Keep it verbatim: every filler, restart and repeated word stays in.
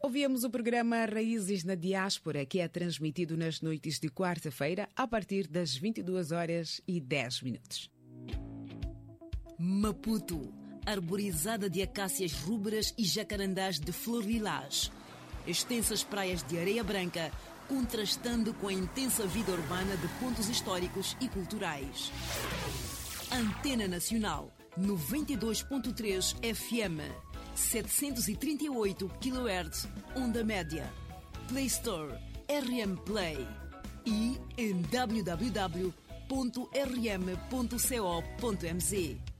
Ouvíamos o programa Raízes na Diáspora, que é transmitido nas noites de quarta-feira, a partir das vinte e duas horas e dez minutos. Maputo, arborizada de acácias rúberas e jacarandás de flor lilás. Extensas praias de areia branca, contrastando com a intensa vida urbana de pontos históricos e culturais. Antena Nacional, noventa e dois ponto três F M, setecentos e trinta e oito quilohertz, onda média. Play Store, R M Play e em w w w ponto r m ponto co ponto m z.